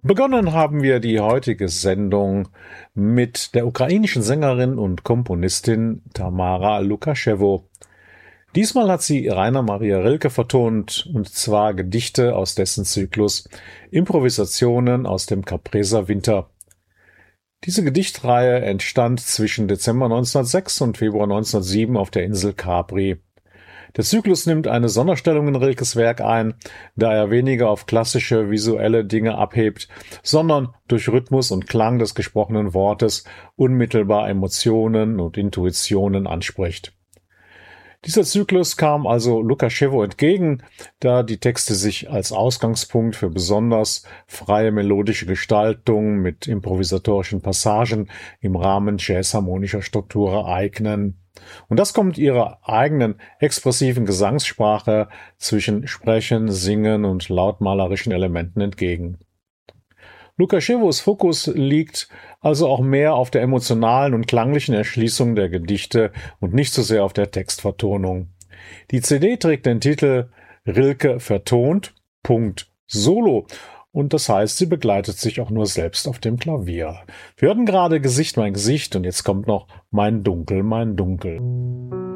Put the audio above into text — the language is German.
Begonnen haben wir die heutige Sendung mit der ukrainischen Sängerin und Komponistin Tamara Lukaschewo. Diesmal hat sie Rainer Maria Rilke vertont, und zwar Gedichte aus dessen Zyklus Improvisationen aus dem Capreser Winter. Diese Gedichtreihe entstand zwischen Dezember 1906 und Februar 1907 auf der Insel Capri. Der Zyklus nimmt eine Sonderstellung in Rilkes Werk ein, da er weniger auf klassische visuelle Dinge abhebt, sondern durch Rhythmus und Klang des gesprochenen Wortes unmittelbar Emotionen und Intuitionen anspricht. Dieser Zyklus kam also Lukaschewo entgegen, da die Texte sich als Ausgangspunkt für besonders freie melodische Gestaltung mit improvisatorischen Passagen im Rahmen jazzharmonischer Struktur eignen. Und das kommt ihrer eigenen expressiven Gesangssprache zwischen Sprechen, Singen und lautmalerischen Elementen entgegen. Lukaschewos Fokus liegt also auch mehr auf der emotionalen und klanglichen Erschließung der Gedichte und nicht so sehr auf der Textvertonung. Die CD trägt den Titel Rilke vertont, Solo. Und das heißt, sie begleitet sich auch nur selbst auf dem Klavier. Wir hörten gerade Gesicht, mein Gesicht, und jetzt kommt noch Mein Dunkel, mein Dunkel.